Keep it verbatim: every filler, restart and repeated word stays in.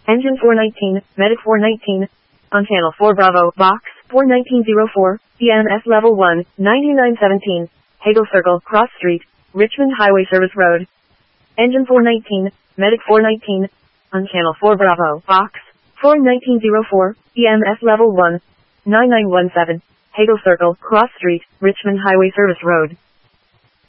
Engine four nineteen, Medic four nineteen. On channel four Bravo, box, four nineteen oh four, E M S level one, ninety-nine seventeen. Hagel Circle, Cross Street, Richmond Highway Service Road. Engine four nineteen, Medic four nineteen. On channel four Bravo, box, four nineteen oh four, E M S level one, nine nine one seven. Hagel Circle, Cross Street, Richmond Highway Service Road.